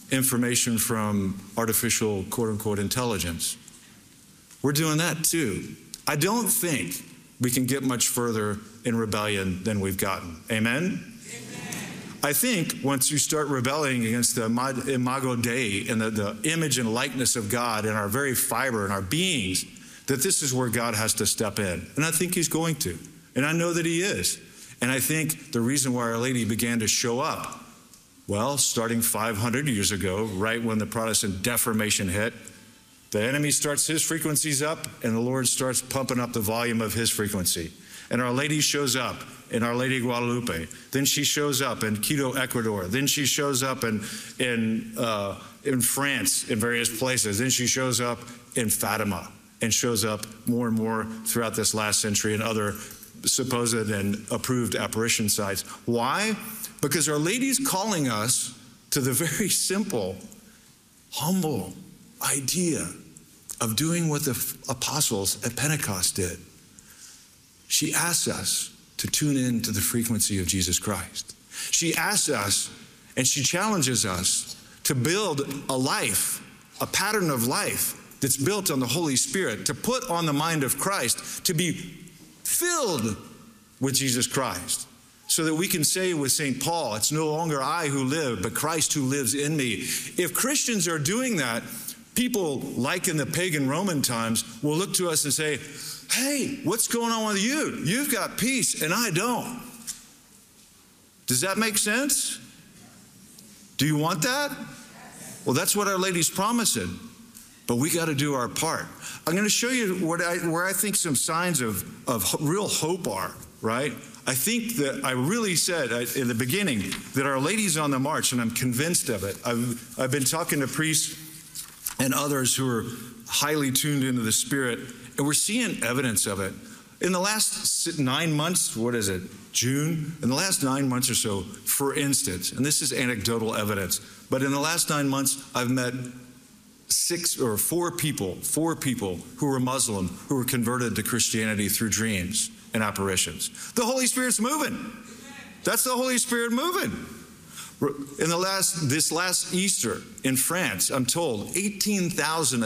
information from artificial quote-unquote intelligence. We're doing that too. I don't think we can get much further in rebellion than we've gotten. Amen? I think once you start rebelling against the imago Dei and the image and likeness of God in our very fiber and our beings, that this is where God has to step in. And I think he's going to. And I know that he is. And I think the reason why Our Lady began to show up, well, starting 500 years ago, right when the Protestant Reformation hit, the enemy starts his frequencies up and the Lord starts pumping up the volume of his frequency. And Our Lady shows up in Our Lady Guadalupe. Then she shows up in Quito, Ecuador. Then she shows up in France in various places. Then she shows up in Fatima and shows up more and more throughout this last century in other supposed and approved apparition sites. Why? Because Our Lady's calling us to the very simple, humble idea of doing what the apostles at Pentecost did. She asks us to tune in to the frequency of Jesus Christ. She asks us and she challenges us to build a life, a pattern of life that's built on the Holy Spirit, to put on the mind of Christ, to be filled with Jesus Christ, so that we can say with St. Paul, it's no longer I who live, but Christ who lives in me. If Christians are doing that, people like in the pagan Roman times will look to us and say, hey, what's going on with you? You've got peace and I don't. Does that make sense? Do you want that? Well, that's what Our Lady's promising. But we got to do our part. I'm going to show you where I think some signs of real hope are, right? I think that I really said in the beginning that Our Lady's on the march, and I'm convinced of it. I've been talking to priests and others who are highly tuned into the Spirit, and we're seeing evidence of it. In the last 9 months, what is it, June? In the last 9 months or so, for instance, and this is anecdotal evidence, but in the last 9 months, I've met four people who were Muslim, who were converted to Christianity through dreams and apparitions. The Holy Spirit's moving. That's the Holy Spirit moving. In this last Easter in France, I'm told 18,000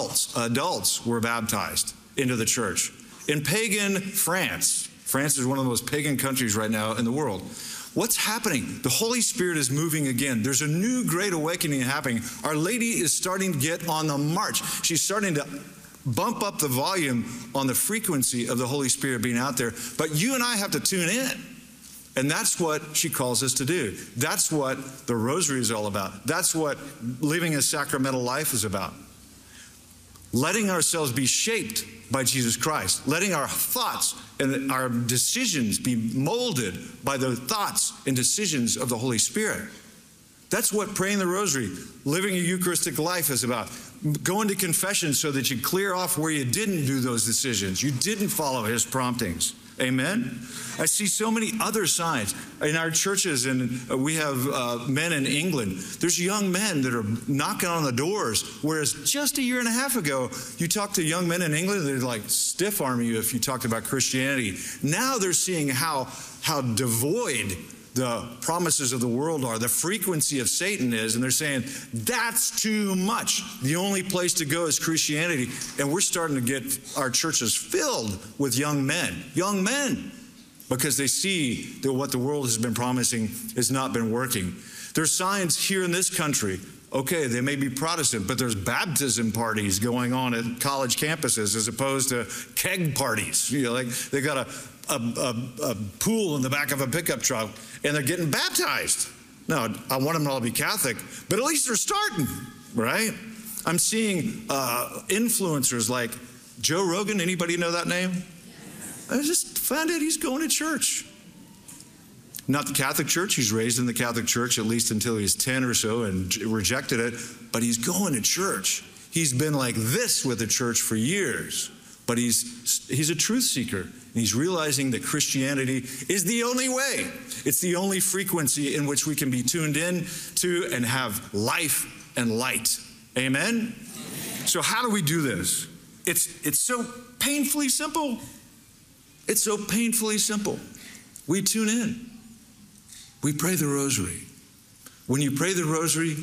adults were baptized into the church. In pagan France is one of the most pagan countries right now in the world. What's happening? The Holy Spirit is moving again. There's a new great awakening happening. Our Lady is starting to get on the march. She's starting to bump up the volume on the frequency of the Holy Spirit being out there. But you and I have to tune in. And that's what she calls us to do. That's what the Rosary is all about. That's what living a sacramental life is about. Letting ourselves be shaped by Jesus Christ. Letting our thoughts and our decisions be molded by the thoughts and decisions of the Holy Spirit. That's what praying the Rosary, living a Eucharistic life is about. Going to confession so that you clear off where you didn't do those decisions. You didn't follow his promptings. Amen? I see so many other signs in our churches, and we have men in England. There's young men that are knocking on the doors, whereas just a year and a half ago, you talk to young men in England, they'd like stiff arm you if you talked about Christianity. Now they're seeing how devoid the promises of the world are, the frequency of Satan is, and they're saying, that's too much. The only place to go is Christianity. And we're starting to get our churches filled with young men, because they see that what the world has been promising has not been working. There's signs here in this country. Okay, they may be Protestant, but there's baptism parties going on at college campuses as opposed to keg parties. You know, like they got a pool in the back of a pickup truck and they're getting baptized. Now, I want them to all be Catholic, but at least they're starting, right? I'm seeing influencers like Joe Rogan. Anybody know that name? I just found out he's going to church. Not the Catholic Church. He's raised in the Catholic Church at least until he was 10 or so and rejected it. But he's going to church. He's been like this with the church for years. But he's a truth seeker. And he's realizing that Christianity is the only way. It's the only frequency in which we can be tuned in to and have life and light. Amen? So how do we do this? It's so painfully simple. It's so painfully simple. We tune in. We pray the Rosary. When you pray the Rosary,